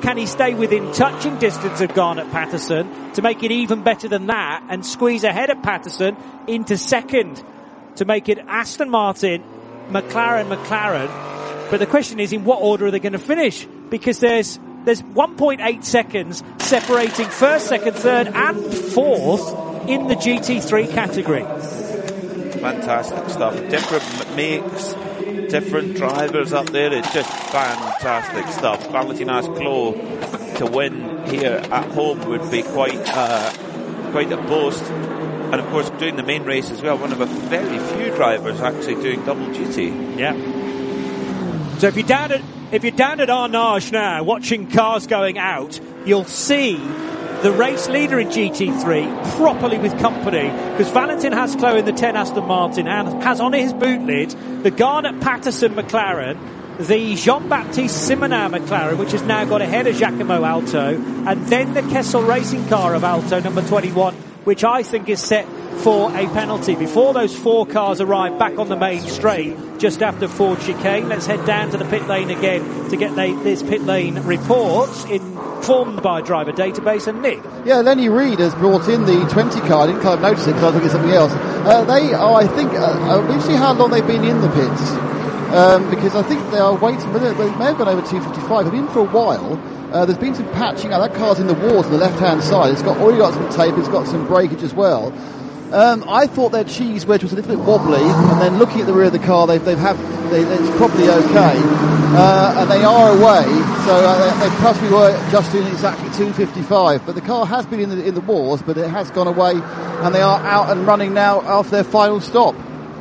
Can he stay within touching distance of Garnet Patterson to make it even better than that and squeeze ahead of Patterson into second to make it Aston Martin, McLaren. But the question is, in what order are they going to finish? Because there's 1.8 seconds separating first, second, third and fourth in the GT3 category. Fantastic stuff. Different makes, different drivers up there. It's just fantastic stuff. Valentin Asclot to win here at home would be quite a boast. And of course, doing the main race as well, one of a very few drivers actually doing double duty. Yeah. So if you're down at Arnage now, watching cars going out, you'll see the race leader in GT3 properly with company, because Valentin Asclot in the 10 Aston Martin and has on his boot lid the Garnet Patterson McLaren, the Jean-Baptiste Simonin McLaren, which has now got ahead of Giacomo Alto, and then the Kessel racing car of Alto, number 21, which I think is set for a penalty. Before those four cars arrive back on the main straight, just after Ford chicane, let's head down to the pit lane again to get this pit lane report informed by driver database. And Nick. Yeah, Lenny Reed has brought in the 20 car. I didn't kind of notice it because I think it's something else. They are, I think, we'll see how long they've been in the pits. Because I think they are waiting, but they may have gone over 255. They've been for a while. There's been some patching. That car's in the walls on the left-hand side. It's already got some tape. It's got some breakage as well. I thought their cheese wedge was a little bit wobbly, and then looking at the rear of the car, it's probably okay, and they are away. So they possibly were just doing exactly 255. But the car has been in the walls, but it has gone away, and they are out and running now after their final stop.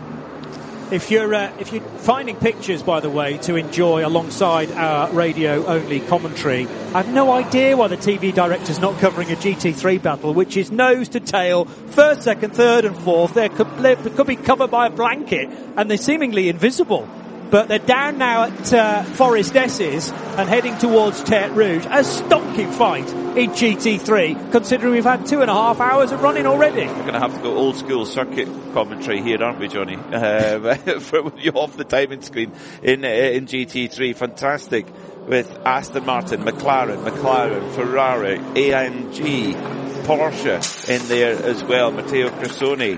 If you're finding pictures, by the way, to enjoy alongside our radio-only commentary, I have no idea why the TV director's not covering a GT3 battle, which is nose to tail, first, second, third and fourth. They could be covered by a blanket, and they're seemingly invisible. But they're down now at Forest Esses and heading towards Tertre Rouge. A stonking fight in GT3, considering we've had 2.5 hours of running already. We're going to have to go old school circuit commentary here, aren't we, Johnny? For you off the timing screen in GT3. Fantastic with Aston Martin, McLaren, Ferrari, AMG, Porsche in there as well. Matteo Cressoni.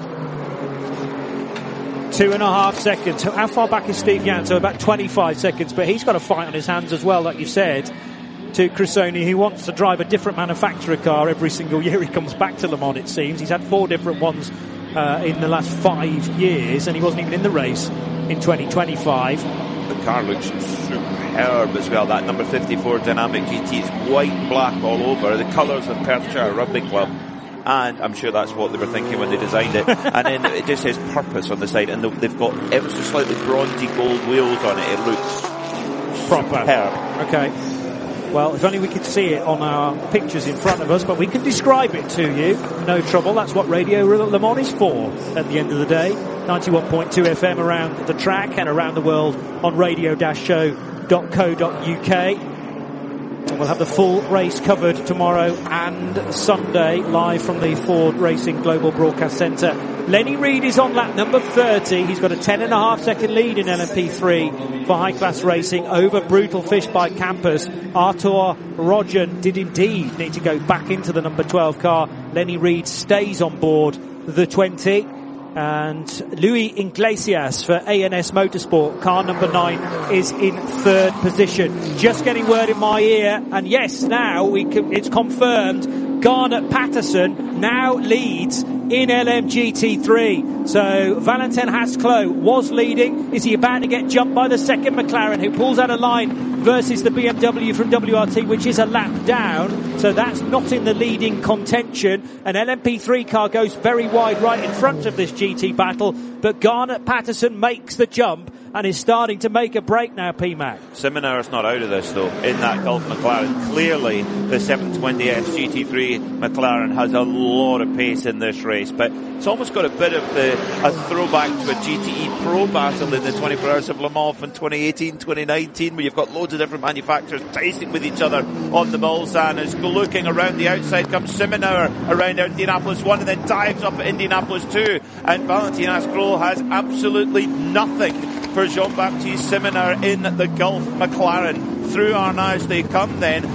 2.5 seconds. How far back is Steve Yan? So about 25 seconds, but he's got a fight on his hands as well, like you said, to Cressoni, who wants to drive a different manufacturer car every single year he comes back to Le Mans, it seems. He's had 4 different ones in the last 5 years, and he wasn't even in the race in 2025. The car looks superb as well. That number 54 Dynamic GT is white and black all over. The colours of Perthshire Rugby Club. And I'm sure that's what they were thinking when they designed it. And then it just says purpose on the side, and they've got ever so slightly bronzy gold wheels on it. It looks proper. Superb. Okay. Well, if only we could see it on our pictures in front of us, but we can describe it to you. No trouble. That's what Radio Le Mans is for at the end of the day. 91.2 FM around the track and around the world on radio-show.co.uk. We'll have the full race covered tomorrow and Sunday live from the Ford Racing Global Broadcast Centre. Lenny Reed is on lap number 30. He's got a 10.5 second lead in LMP3 for high-class racing over Brutal Fish by Campus. Artur Rogen did indeed need to go back into the number 12 car. Lenny Reed stays on board the 20. And Luis Iglesias for ANS Motorsport, car number 9, is in 3rd position. Just getting word in my ear, and yes, now it's confirmed. Garnet Patterson now leads in LMGT3. So Valentin Asclot was leading. Is he about to get jumped by the second McLaren, who pulls out a line versus the BMW from WRT, which is a lap down? So that's not in the leading contention. An LMP3 car goes very wide right in front of this GT battle, but Garnet Patterson makes the jump and is starting to make a break now, PMAC. Simoneur's not out of this, though, in that Gulf McLaren. Clearly, the 720S GT3 McLaren has a lot of pace in this race, but it's almost got a bit of a throwback to a GTE Pro battle in the 24 Hours of Le Mans from 2018, 2019, where you've got loads of different manufacturers racing with each other on the Mulsanne. As looking around the outside comes Simoneur around Indianapolis 1 and then dives up at Indianapolis 2, and Valentin Asclot has absolutely nothing for Jean-Baptiste Simoneur in the Gulf McLaren. Through Arnage they come then.